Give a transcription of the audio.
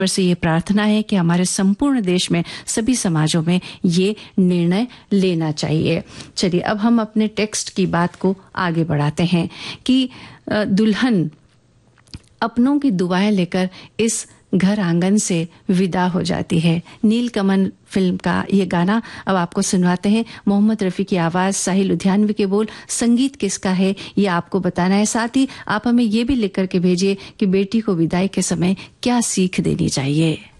से ये प्रार्थना है कि हमारे संपूर्ण देश में सभी समाजों में ये निर्णय लेना चाहिए। चलिए अब हम अपने टेक्स्ट की बात को आगे बढ़ाते हैं कि दुल्हन अपनों की दुआएं लेकर इस घर आंगन से विदा हो जाती है। नीलकमल फिल्म का ये गाना अब आपको सुनवाते हैं। मोहम्मद रफ़ी की आवाज़, साहिल लुधियानवी के बोल, संगीत किसका है ये आपको बताना है। साथ ही आप हमें ये भी लिख करके भेजिए कि बेटी को विदाई के समय क्या सीख देनी चाहिए।